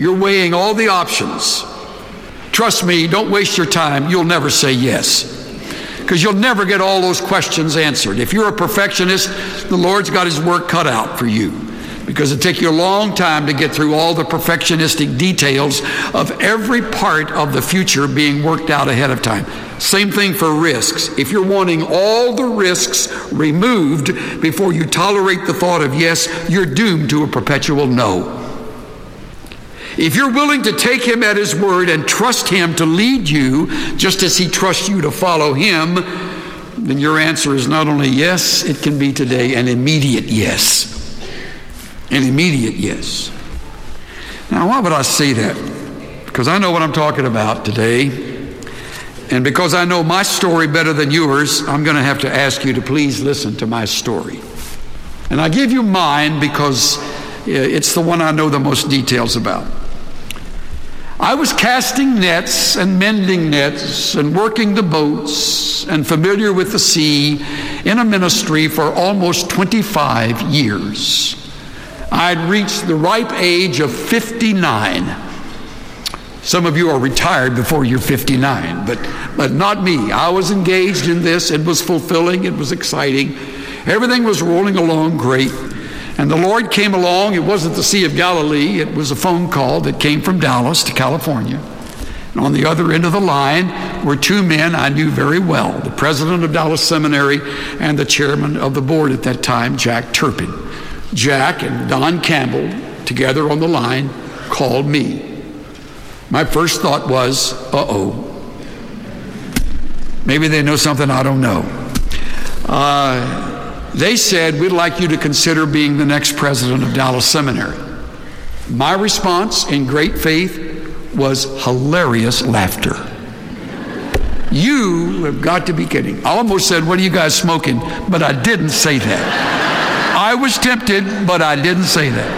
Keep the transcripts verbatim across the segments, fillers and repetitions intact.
You're weighing all the options. Trust me, don't waste your time. You'll never say yes, because you'll never get all those questions answered. If you're a perfectionist, the Lord's got his work cut out for you, because it'll take you a long time to get through all the perfectionistic details of every part of the future being worked out ahead of time. Same thing for risks. If you're wanting all the risks removed before you tolerate the thought of yes, you're doomed to a perpetual no. If you're willing to take him at his word and trust him to lead you, just as he trusts you to follow him, then your answer is not only yes, it can be today an immediate yes. An immediate yes. Now, why would I say that? Because I know what I'm talking about today. And because I know my story better than yours, I'm going to have to ask you to please listen to my story. And I give you mine because it's the one I know the most details about. I was casting nets and mending nets and working the boats and familiar with the sea in a ministry for almost twenty-five years. I'd reached the ripe age of fifty-nine. Some of you are retired before you're fifty-nine, but, but not me. I was engaged in this. It was fulfilling. It was exciting. Everything was rolling along great. And the Lord came along. It wasn't the Sea of Galilee. It was a phone call that came from Dallas to California. And on the other end of the line were two men I knew very well, the president of Dallas Seminary and the chairman of the board at that time, Jack Turpin. Jack and Don Campbell, together on the line, called me. My first thought was, uh-oh. Maybe they know something I don't know. Uh... They said, we'd like you to consider being the next president of Dallas Seminary. My response in great faith was hilarious laughter. You have got to be kidding. I almost said, what are you guys smoking? But I didn't say that. I was tempted, but I didn't say that.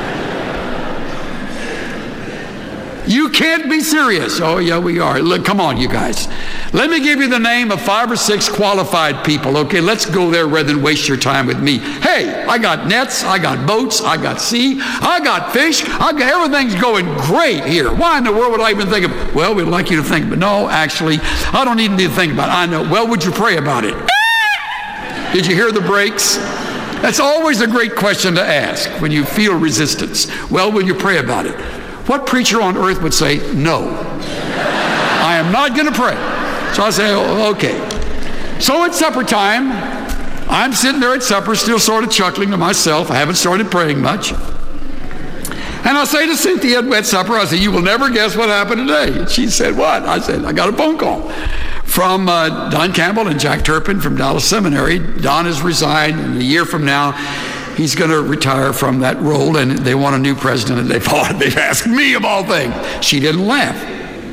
You can't be serious. Oh, yeah, we are. Look, come on, you guys. Let me give you the name of five or six qualified people. Okay, let's go there rather than waste your time with me. Hey, I got nets, I got boats, I got sea, I got fish, I got, everything's going great here. Why in the world would I even think of, well, we'd like you to think, but no, actually, I don't even need to think about it. I know. Well, would you pray about it? Did you hear the brakes? That's always a great question to ask when you feel resistance. Well, will you pray about it? What preacher on earth would say, no, I am not going to pray? So I say, oh, okay. So at supper time, I'm sitting there at supper, still sort of chuckling to myself. I haven't started praying much. And I say to Cynthia at supper, I say, you will never guess what happened today. And she said, what? I said, I got a phone call from uh, Don Campbell and Jack Turpin from Dallas Seminary. Don has resigned, and a year from now, he's going to retire from that role, and they want a new president, and they've, they've asked me of all things. She didn't laugh.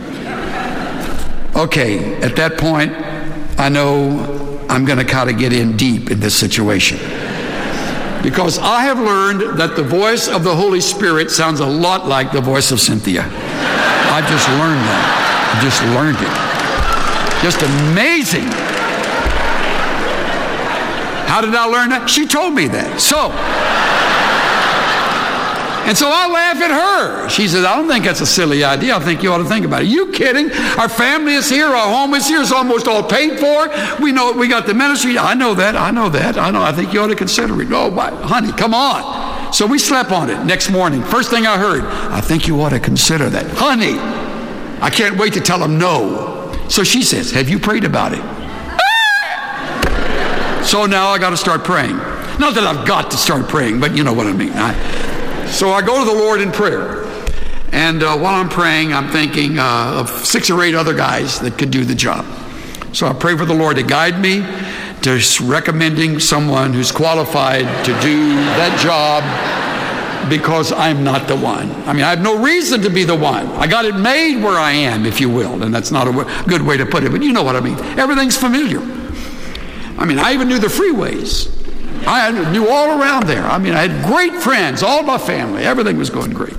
Okay, at that point, I know I'm going to kind of get in deep in this situation. Because I have learned that the voice of the Holy Spirit sounds a lot like the voice of Cynthia. I just learned that. I just learned it. Just amazing. How did I learn that? She told me that. So, and so I laugh at her. She says, I don't think that's a silly idea. I think you ought to think about it. Are you kidding? Our family is here. Our home is here. It's almost all paid for. We know we got the ministry. I know that. I know that. I know. I think you ought to consider it. Oh, why, honey, come on. So we slept on it. Next morning, first thing I heard, I think you ought to consider that. Honey, I can't wait to tell him no. So she says, have you prayed about it? So now I got to start praying. Not that I've got to start praying, but you know what I mean. I, so I go to the Lord in prayer. And uh, while I'm praying, I'm thinking uh, of six or eight other guys that could do the job. So I pray for the Lord to guide me, to recommending someone who's qualified to do that job, because I'm not the one. I mean, I have no reason to be the one. I got it made where I am, if you will. And that's not a w- good way to put it, but you know what I mean. Everything's familiar. I mean, I even knew the freeways. I knew all around there. I mean, I had great friends, all my family. Everything was going great.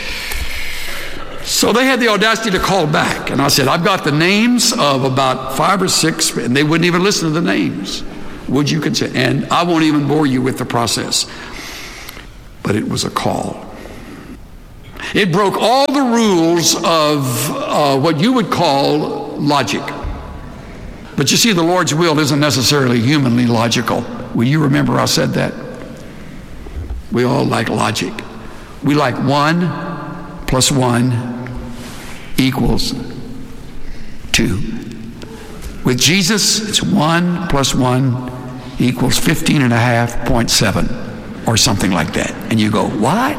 So they had the audacity to call back. And I said, I've got the names of about five or six, and they wouldn't even listen to the names. Would you consider? And I won't even bore you with the process. But it was a call. It broke all the rules of uh, what you would call logic. But you see, the Lord's will isn't necessarily humanly logical. Will you remember I said that? We all like logic. We like one plus one equals two. With Jesus, it's one plus one equals fifteen and a half point seven or something like that. And you go, what?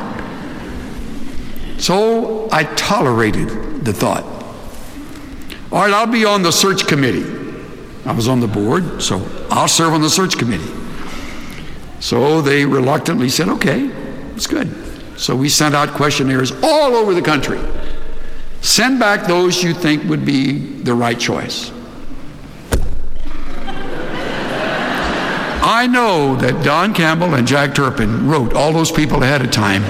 So I tolerated the thought. All right, I'll be on the search committee. I was on the board, so I'll serve on the search committee. So they reluctantly said, okay, it's good. So we sent out questionnaires all over the country. Send back those you think would be the right choice. I know that Don Campbell and Jack Turpin wrote all those people ahead of time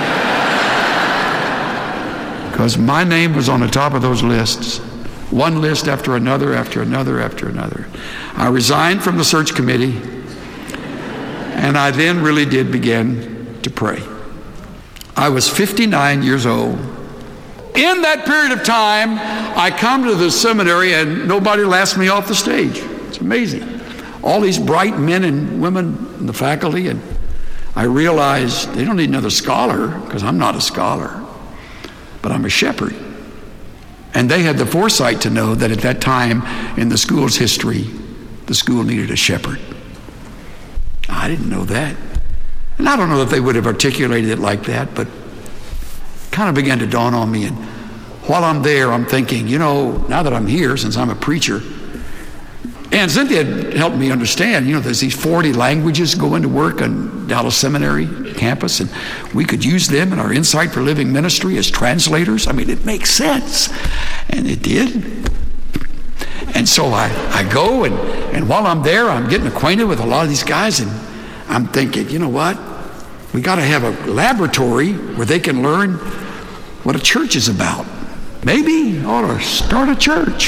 because my name was on the top of those lists. One list after another, after another, after another. I resigned from the search committee, and I then really did begin to pray. I was fifty-nine years old. In that period of time, I come to the seminary and nobody laughs me off the stage. It's amazing. All these bright men and women in the faculty, and I realized they don't need another scholar because I'm not a scholar, but I'm a shepherd. And they had the foresight to know that at that time in the school's history, the school needed a shepherd. I didn't know that. And I don't know if they would have articulated it like that, but it kind of began to dawn on me. And while I'm there, I'm thinking, you know, now that I'm here, since I'm a preacher, and Cynthia helped me understand, you know, there's these forty languages going to work on Dallas Seminary campus, and we could use them in our Insight for Living ministry as translators. I mean, it makes sense. And it did. And so I, I go, and, and while I'm there, I'm getting acquainted with a lot of these guys, and I'm thinking, you know what? We got to have a laboratory where they can learn what a church is about. Maybe I ought to start a church.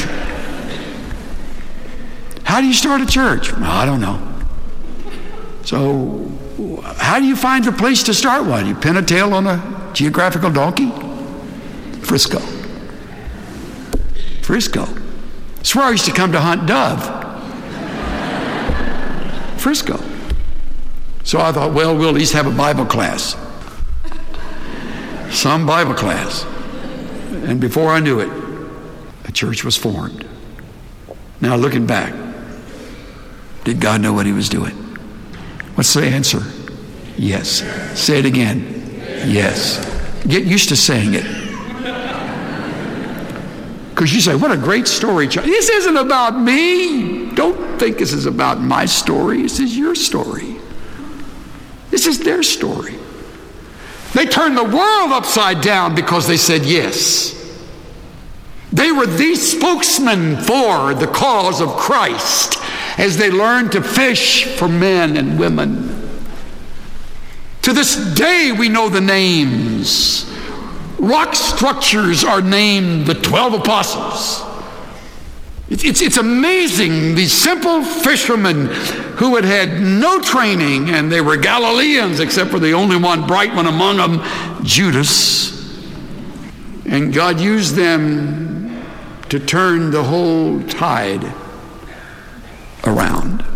How do you start a church? I don't know. So how do you find a place to start one? You pin a tail on a geographical donkey? Frisco. Frisco. That's where I used to come to hunt dove. Frisco. So I thought, well, we'll at least have a Bible class. Some Bible class. And before I knew it, a church was formed. Now looking back, did God know what he was doing? What's the answer? Yes. Say it again. Yes. Get used to saying it. Because you say, what a great story. This isn't about me. Don't think this is about my story. This is your story. This is their story. They turned the world upside down because they said yes. They were the spokesman for the cause of Christ as they learned to fish for men and women. To this day, we know the names. Rock structures are named the twelve apostles. It's, it's, it's amazing, these simple fishermen who had had no training, and they were Galileans except for the only one bright one among them, Judas. And God used them to turn the whole tide around.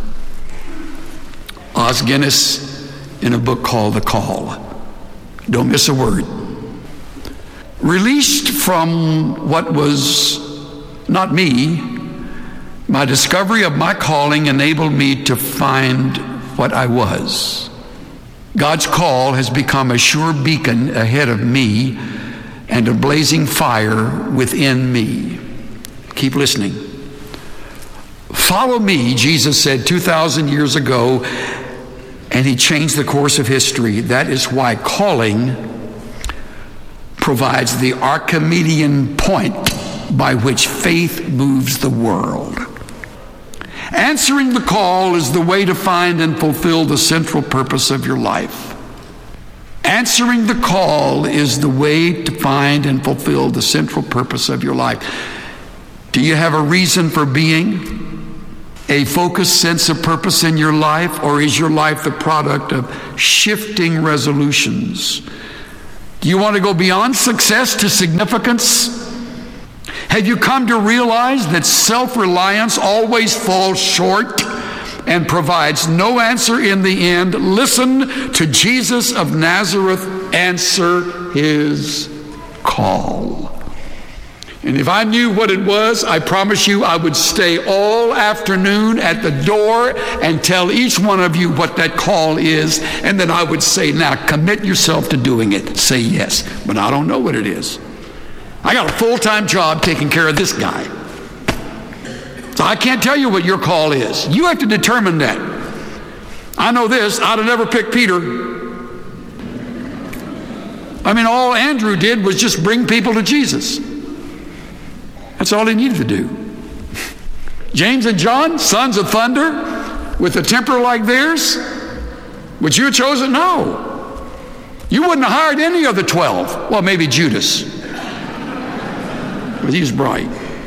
Os Guinness, in a book called The Call, don't miss a word, released from what was not me, my discovery of my calling enabled me to find what I was. God's call has become a sure beacon ahead of me and a blazing fire within me. Keep listening. Follow me, Jesus said two thousand years ago, and he changed the course of history. That is why calling provides the Archimedean point by which faith moves the world. Answering the call is the way to find and fulfill the central purpose of your life. Answering the call is the way to find and fulfill the central purpose of your life. Do you have a reason for being? A focused sense of purpose in your life? Or is your life the product of shifting resolutions Do you want to go beyond success to significance? Have you come to realize that self-reliance always falls short and provides no answer in the end? Listen to Jesus of Nazareth answer his call. And if I knew what it was, I promise you I would stay all afternoon at the door and tell each one of you what that call is, and then I would say, now commit yourself to doing it. Say yes. But I don't know what it is. I got a full-time job taking care of this guy. So I can't tell you what your call is. You have to determine that. I know this, I'd have never picked Peter. I mean, all Andrew did was just bring people to Jesus. That's all he needed to do. James and John, sons of thunder, with a temper like theirs, would you have chosen? No. You wouldn't have hired any of the twelve. Well, maybe Judas. But he was bright.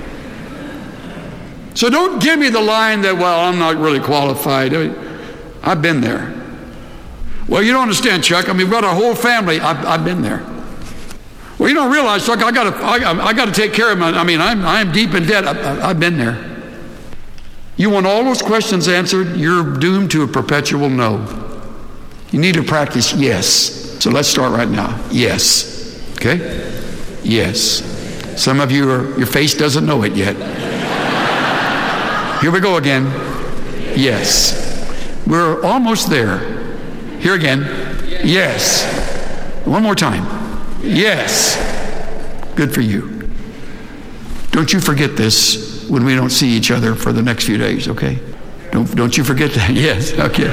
So don't give me the line that, well, I'm not really qualified. I've been there. Well, you don't understand, Chuck. I mean, we've got our whole family. I've, I've been there. Well, you don't realize, Chuck, I got to I, I got to take care of my, I mean, I'm, I'm deep in debt. I, I, I've been there. You want all those questions answered, you're doomed to a perpetual no. You need to practice yes. So let's start right now. Yes. Okay? Yes. Some of you, are, your face doesn't know it yet. Here we go again. Yes. We're almost there. Here again. Yes. One more time. Yes. Good for you. Don't you forget this when we don't see each other for the next few days, okay? Don't, don't you forget that. Yes, okay.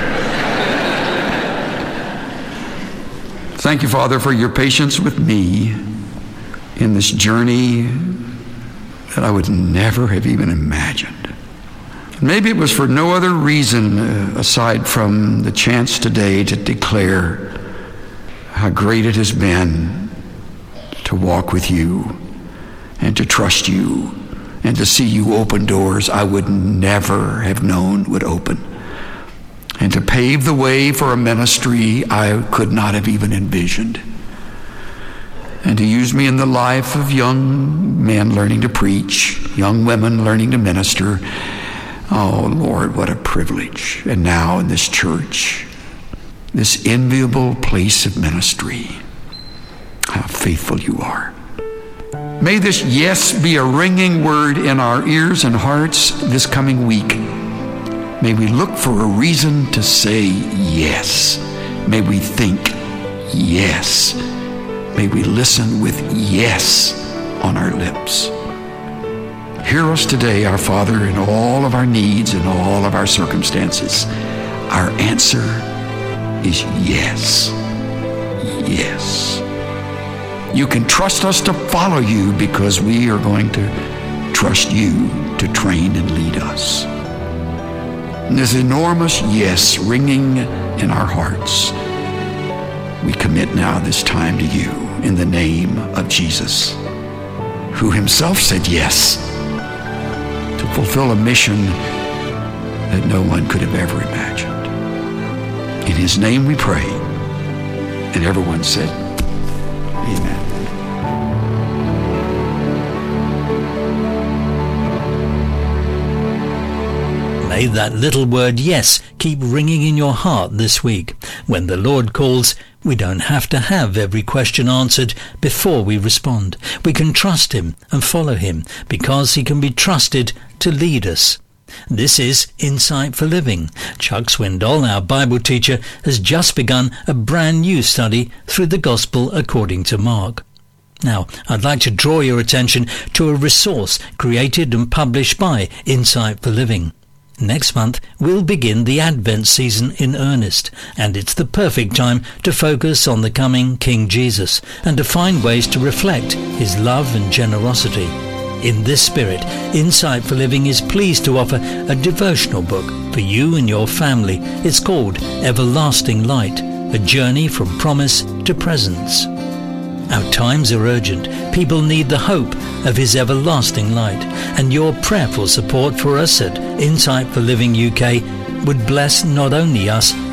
Thank you, Father, for your patience with me in this journey that I would never have even imagined. Maybe it was for no other reason uh, aside from the chance today to declare how great it has been to walk with you and to trust you and to see you open doors I would never have known would open, and to pave the way for a ministry I could not have even envisioned, and to use me in the life of young men learning to preach, young women learning to minister. Oh, Lord, what a privilege. And now in this church, this enviable place of ministry, how faithful you are. May this yes be a ringing word in our ears and hearts this coming week. May we look for a reason to say yes. May we think yes. May we listen with yes on our lips. Hear us today, our Father, in all of our needs and all of our circumstances. Our answer is yes. Yes. You can trust us to follow you because we are going to trust you to train and lead us. And this enormous yes ringing in our hearts, we commit now this time to you in the name of Jesus, who himself said yes to fulfill a mission that no one could have ever imagined. In his name we pray. And everyone said, amen. May that little word yes keep ringing in your heart this week. When the Lord calls, we don't have to have every question answered before we respond. We can trust him and follow him because he can be trusted to lead us. This is Insight for Living. Chuck Swindoll, our Bible teacher, has just begun a brand new study through the Gospel according to Mark. Now, I'd like to draw your attention to a resource created and published by Insight for Living. Next month, we'll begin the Advent season in earnest, and it's the perfect time to focus on the coming King Jesus and to find ways to reflect his love and generosity. In this spirit, Insight for Living is pleased to offer a devotional book for you and your family. It's called Everlasting Light, a journey from promise to presence. Our times are urgent. People need the hope of his everlasting light, and your prayerful support for us at Insight for Living U K would bless not only us,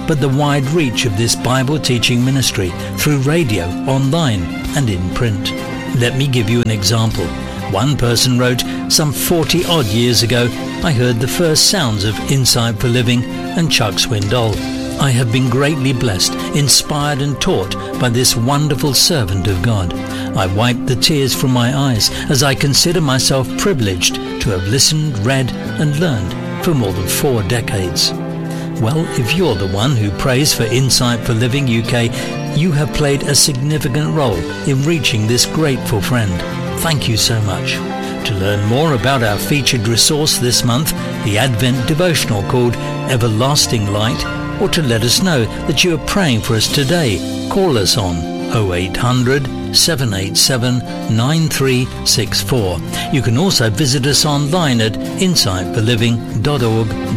but the wide reach of this Bible teaching ministry through radio, online and in print. Let me give you an example. One person wrote, "Some forty odd years ago, I heard the first sounds of Insight for Living and Chuck Swindoll. I have been greatly blessed, inspired and taught by this wonderful servant of God. I wipe the tears from my eyes as I consider myself privileged to have listened, read and learned for more than four decades." Well, if you're the one who prays for Insight for Living U K, you have played a significant role in reaching this grateful friend. Thank you so much. To learn more about our featured resource this month, the Advent devotional called Everlasting Light, or to let us know that you are praying for us today, call us on oh eight hundred, seven eight seven, nine three six four. You can also visit us online at insight for living dot org